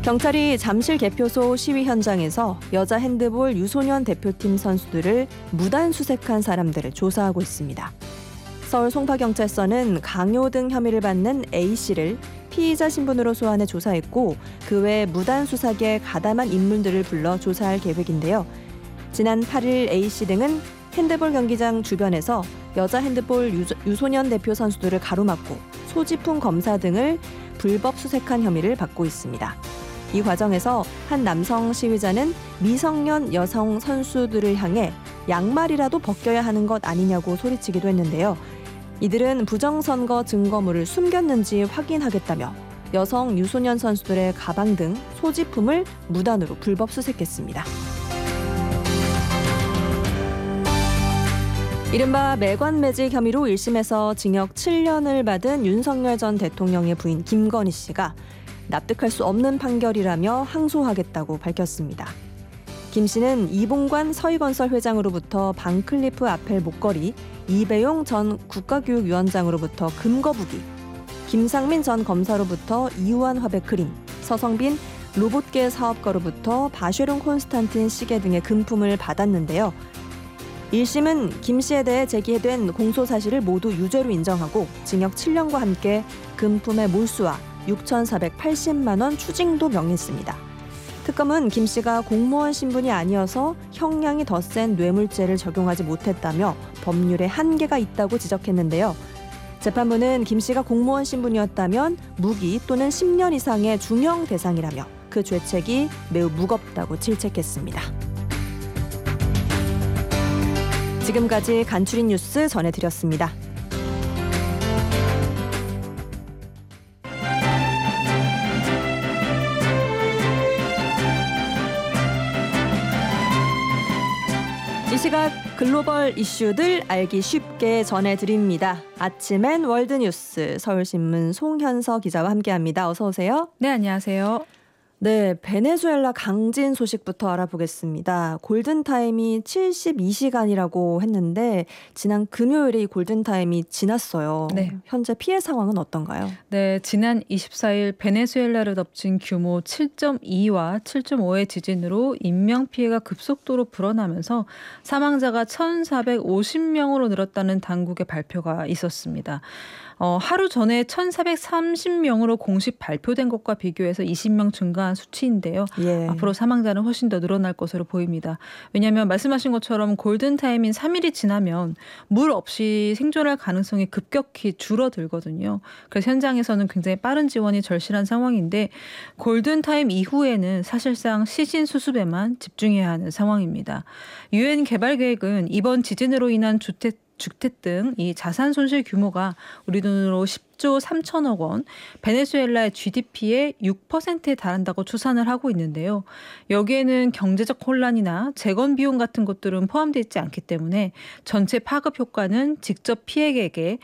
경찰이 잠실 개표소 시위 현장에서 여자 핸드볼 유소년 대표팀 선수들을 무단 수색한 사람들을 조사하고 있습니다. 서울 송파경찰서는 강요 등 혐의를 받는 A씨를 피의자 신분으로 소환해 조사했고 그 외 무단 수색에 가담한 인물들을 불러 조사할 계획인데요. 지난 8일 A씨 등은 핸드볼 경기장 주변에서 여자 핸드볼 유소년 대표 선수들을 가로막고 소지품 검사 등을 불법 수색한 혐의를 받고 있습니다. 이 과정에서 한 남성 시위자는 미성년 여성 선수들을 향해 양말이라도 벗겨야 하는 것 아니냐고 소리치기도 했는데요. 이들은 부정선거 증거물을 숨겼는지 확인하겠다며 여성 유소년 선수들의 가방 등 소지품을 무단으로 불법 수색했습니다. 이른바 매관매직 혐의로 1심에서 징역 7년을 받은 윤석열 전 대통령의 부인 김건희 씨가 납득할 수 없는 판결이라며 항소하겠다고 밝혔습니다. 김 씨는 이봉관 서희건설 회장으로부터 반클리프 아펠 목걸이, 이배용 전 국가교육위원장으로부터 금거북이, 김상민 전 검사로부터 이우환 화백 크림, 서성빈 로봇계 사업가로부터 바쉐론 콘스탄틴 시계 등의 금품을 받았는데요. 1심은 김 씨에 대해 제기된 공소 사실을 모두 유죄로 인정하고 징역 7년과 함께 금품의 몰수와 6,480만 원 추징도 명했습니다. 특검은 김 씨가 공무원 신분이 아니어서 형량이 더 센 뇌물죄를 적용하지 못했다며 법률에 한계가 있다고 지적했는데요. 재판부는 김 씨가 공무원 신분이었다면 무기 또는 10년 이상의 중형 대상이라며 그 죄책이 매우 무겁다고 질책했습니다. 지금까지 간추린 뉴스 전해드렸습니다. 이 시각 글로벌 이슈들 알기 쉽게 전해드립니다. 아침엔 월드뉴스 서울신문 송현서 기자와 함께합니다. 어서 오세요. 네, 안녕하세요. 네, 베네수엘라 강진 소식부터 알아보겠습니다. 골든타임이 72시간이라고 했는데 지난 금요일에 이 골든타임이 지났어요. 네. 현재 피해 상황은 어떤가요? 네, 지난 24일 베네수엘라를 덮친 규모 7.2와 7.5의 지진으로 인명피해가 급속도로 불어나면서 사망자가 1,450명으로 늘었다는 당국의 발표가 있었습니다. 하루 전에 1,430명으로 공식 발표된 것과 비교해서 20명 증가한 수치인데요. 예. 앞으로 사망자는 훨씬 더 늘어날 것으로 보입니다. 왜냐하면 말씀하신 것처럼 골든타임인 3일이 지나면 물 없이 생존할 가능성이 급격히 줄어들거든요. 그래서 현장에서는 굉장히 빠른 지원이 절실한 상황인데 골든타임 이후에는 사실상 시신 수습에만 집중해야 하는 상황입니다. UN 개발계획은 이번 지진으로 인한 주택 등 이 자산 손실 규모가 우리 돈으로 10조 3천억 원, 베네수엘라의 GDP의 6%에 달한다고 추산을 하고 있는데요. 여기에는 경제적 혼란이나 재건 비용 같은 것들은 포함되어 있지 않기 때문에 전체 파급 효과는 직접 피해액의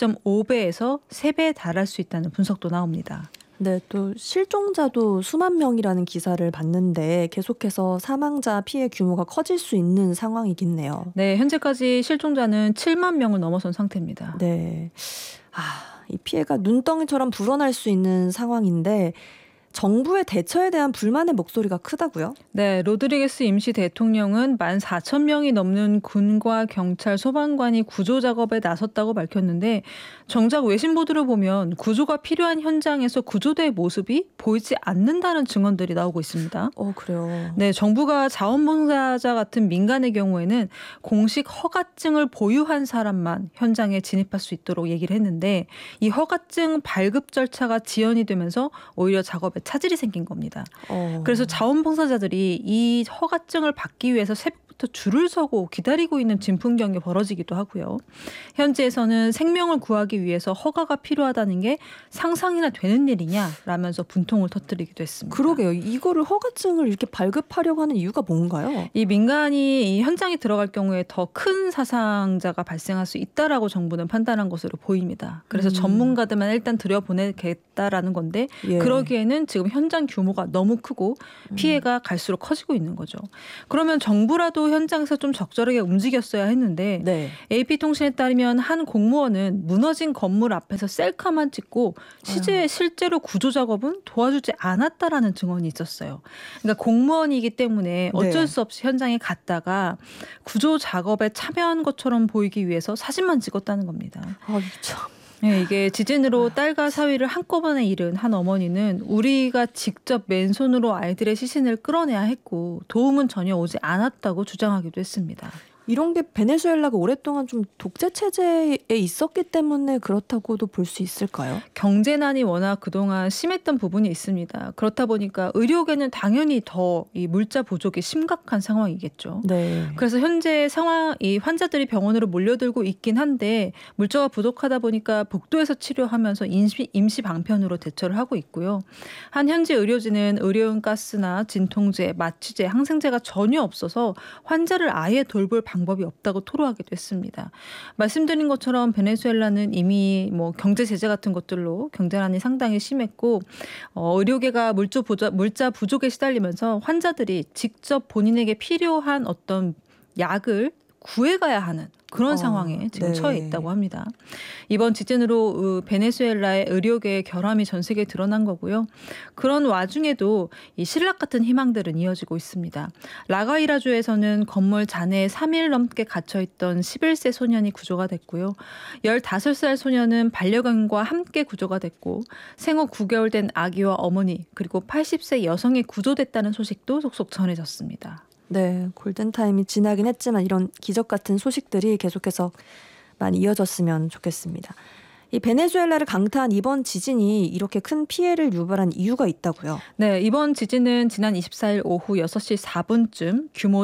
1.5배에서 3배에 달할 수 있다는 분석도 나옵니다. 네, 또 실종자도 수만 명이라는 기사를 봤는데 계속해서 사망자 피해 규모가 커질 수 있는 상황이겠네요. 네, 현재까지 실종자는 7만 명을 넘어선 상태입니다. 네, 이 피해가 눈덩이처럼 불어날 수 있는 상황인데 정부의 대처에 대한 불만의 목소리가 크다고요? 네, 로드리게스 임시 대통령은 14,000명이 넘는 군과 경찰, 소방관이 구조 작업에 나섰다고 밝혔는데 정작 외신 보도를 보면 구조가 필요한 현장에서 구조대의 모습이 보이지 않는다는 증언들이 나오고 있습니다. 그래요? 네, 정부가 자원봉사자 같은 민간의 경우에는 공식 허가증을 보유한 사람만 현장에 진입할 수 있도록 얘기를 했는데 이 허가증 발급 절차가 지연이 되면서 오히려 작업에 차질이 생긴 겁니다. 그래서 자원봉사자들이 이 허가증을 받기 위해서 새벽부터 줄을 서고 기다리고 있는 진풍경이 벌어지기도 하고요. 현지에서는 생명을 구하기 위해서 허가가 필요하다는 게 상상이나 되는 일이냐라면서 분통을 터뜨리기도 했습니다. 그러게요. 이거를 허가증을 이렇게 발급하려고 하는 이유가 뭔가요? 이 민간이 이 현장에 들어갈 경우에 더 큰 사상자가 발생할 수 있다라고 정부는 판단한 것으로 보입니다. 그래서 전문가들만 일단 들여보내겠다라는 건데 예. 그러기에는 지금 현장 규모가 너무 크고 피해가 갈수록 커지고 있는 거죠. 그러면 정부라도 구조 현장에서 좀 적절하게 움직였어야 했는데 네. AP통신에 따르면 한 공무원은 무너진 건물 앞에서 셀카만 찍고 실제로 구조 작업은 도와주지 않았다라는 증언이 있었어요. 그러니까 공무원이기 때문에 어쩔 수 없이 현장에 갔다가 구조 작업에 참여한 것처럼 보이기 위해서 사진만 찍었다는 겁니다. 참. 네, 이게 지진으로 딸과 사위를 한꺼번에 잃은 한 어머니는 우리가 직접 맨손으로 아이들의 시신을 끌어내야 했고 도움은 전혀 오지 않았다고 주장하기도 했습니다. 이런 게 베네수엘라가 오랫동안 좀 독재 체제에 있었기 때문에 그렇다고도 볼 수 있을까요? 경제난이 워낙 그동안 심했던 부분이 있습니다. 그렇다 보니까 의료계는 당연히 더 이 물자 부족이 심각한 상황이겠죠. 네. 그래서 현재 이 환자들이 병원으로 몰려들고 있긴 한데 물자가 부족하다 보니까 복도에서 치료하면서 임시 방편으로 대처를 하고 있고요. 한 현지 의료진은 의료용 가스나 진통제, 마취제, 항생제가 전혀 없어서 환자를 아예 돌볼 방법이 없다고 토로하기도 했습니다. 말씀드린 것처럼 베네수엘라는 이미 경제 제재 같은 것들로 경제난이 상당히 심했고 의료계가 물자 부족에 시달리면서 환자들이 직접 본인에게 필요한 어떤 약을 구해가야 하는 그런 상황에 지금 처해 있다고 합니다. 이번 지진으로 베네수엘라의 의료계의 결함이 전 세계에 드러난 거고요. 그런 와중에도 이 신락 같은 희망들은 이어지고 있습니다. 라가이라주에서는 건물 잔해에 3일 넘게 갇혀있던 11세 소년이 구조가 됐고요. 15살 소년은 반려견과 함께 구조가 됐고 생후 9개월 된 아기와 어머니 그리고 80세 여성이 구조됐다는 소식도 속속 전해졌습니다. 네, 골든타임이 지나긴 했지만 이런 기적 같은 소식들이 계속해서 많이 이어졌으면 좋겠습니다. 이 베네수엘라를 강타한 이번 지진이 이렇게 큰 피해를 유발한 이유가 있다고요? 네, 이번 지진은 지난 24일 오후 6시 4분쯤 규모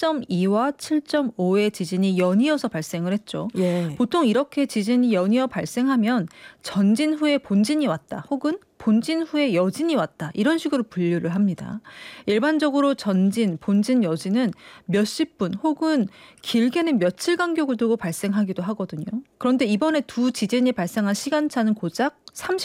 7.2와 7.5의 지진이 연이어서 발생을 했죠. 예. 보통 이렇게 지진이 연이어 발생하면 전진 후에 본진이 왔다 혹은 본진 후에 여진이 왔다 이런 식으로 분류를 합니다. 일반적으로 전진, 본진, 여진은 몇십 분 혹은 길게는 며칠 간격을 두고 발생하기도 하거든요. 그런데 이번에 두 지진이 발생한 시간차는 고작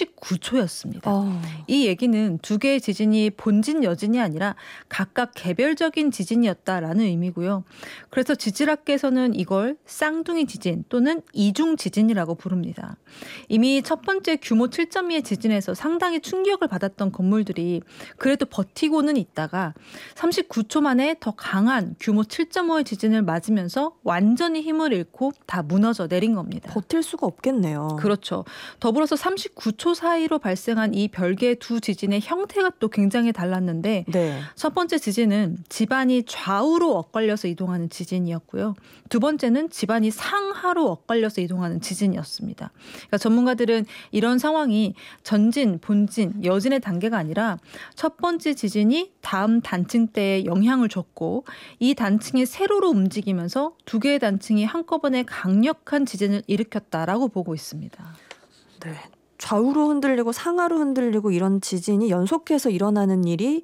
39초였습니다. 이 얘기는 두 개의 지진이 본진, 여진이 아니라 각각 개별적인 지진이었다라는 의미고요. 그래서 지질학계에서는 이걸 쌍둥이 지진 또는 이중 지진이라고 부릅니다. 이미 첫 번째 규모 7.2의 지진에서 상당히 충격을 받았던 건물들이 그래도 버티고는 있다가 39초 만에 더 강한 규모 7.5의 지진을 맞으면서 완전히 힘을 잃고 다 무너져 내린 겁니다. 버틸 수가 없겠네요. 그렇죠. 더불어서 39초 사이로 발생한 이 별개의 두 지진의 형태가 또 굉장히 달랐는데 첫 번째 지진은 지반이 좌우로 엇갈려서 이동하는 지진이었고요. 두 번째는 지반이 상하로 엇갈려서 이동하는 지진이었습니다. 그러니까 전문가들은 이런 상황이 전진, 본진, 여진의 단계가 아니라 첫 번째 지진이 다음 단층 때에 영향을 줬고 이 단층이 세로로 움직이면서 두 개의 단층이 한꺼번에 강력한 지진을 일으켰다라고 보고 있습니다. 네, 좌우로 흔들리고 상하로 흔들리고 이런 지진이 연속해서 일어나는 일이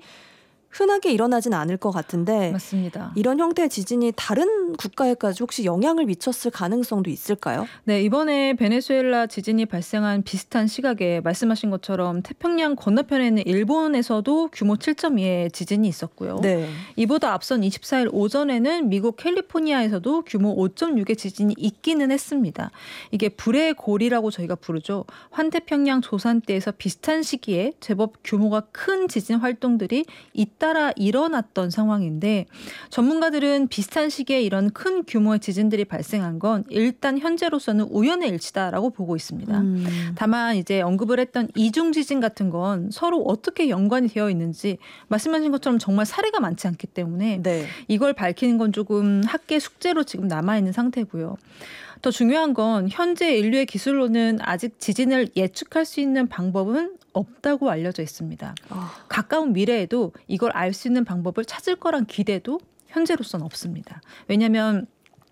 흔하게 일어나진 않을 것 같은데 맞습니다. 이런 형태의 지진이 다른 국가에까지 혹시 영향을 미쳤을 가능성도 있을까요? 네, 이번에 베네수엘라 지진이 발생한 비슷한 시각에 말씀하신 것처럼 태평양 건너편에 있는 일본에서도 규모 7.2의 지진이 있었고요. 네. 이보다 앞선 24일 오전에는 미국 캘리포니아에서도 규모 5.6의 지진이 있기는 했습니다. 이게 불의 골이라고 저희가 부르죠. 환태평양 조산대에서 비슷한 시기에 제법 규모가 큰 지진 활동들이 잇따라 일어났던 상황인데 전문가들은 비슷한 시기에 이런 큰 규모의 지진들이 발생한 건 일단 현재로서는 우연의 일치다라고 보고 있습니다. 다만 이제 언급을 했던 이중 지진 같은 건 서로 어떻게 연관이 되어 있는지 말씀하신 것처럼 정말 사례가 많지 않기 때문에 이걸 밝히는 건 조금 학계 숙제로 지금 남아있는 상태고요. 더 중요한 건 현재 인류의 기술로는 아직 지진을 예측할 수 있는 방법은 없다고 알려져 있습니다. 가까운 미래에도 이걸 알 수 있는 방법을 찾을 거란 기대도 현재로서는 없습니다. 왜냐하면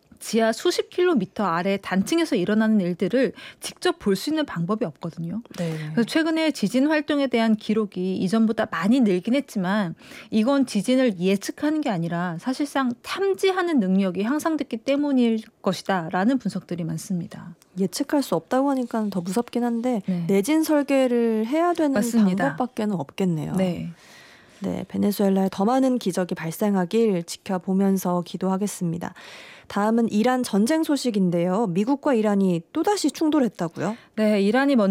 지하 수십 킬로미터 아래 단층에서 일어나는 일들을 직접 볼 수 있는 방법이 없거든요. 그래서 최근에 지진 활동에 대한 기록이 이전보다 많이 늘긴 했지만 이건 지진을 예측하는 게 아니라 사실상 탐지하는 능력이 향상됐기 때문일 것이다라는 분석들이 많습니다. 예측할 수 없다고 하니까 더 무섭긴 한데 내진 설계를 해야 되는 맞습니다. 방법밖에는 없겠네요. 네. 네, 베네수엘라에 더 많은 기적이 발생하길 지켜보면서 기도하겠습니다. 다음은 이란 전쟁 소식인데요. 미국과 이란이 또다시 충돌했다고요? 네, 이란이